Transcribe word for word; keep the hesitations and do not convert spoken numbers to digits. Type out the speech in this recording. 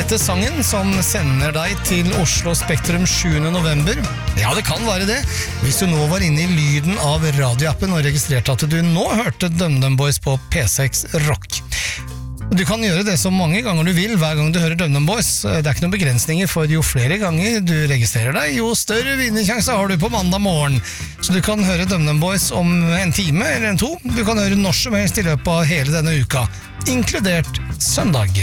dette sangen som sender deg til Oslo Spektrum sjuende november? Ja, det kan være det. Hvis du nå var inne i lyden av radioappen og registrerte at du nå hørte DumDum Boys på P seks Rock. Du kan gjøre det så mange ganger du vil hver gang du hører DumDum Boys. Det er ikke noen begrensninger, for jo flere ganger du registrerer deg, jo større vinnersjanse har du på mandag morgen. Så du kan høre DumDum Boys om en time eller en to. Du kan høre når som helst i løpet av hele denne uka, inkludert søndag.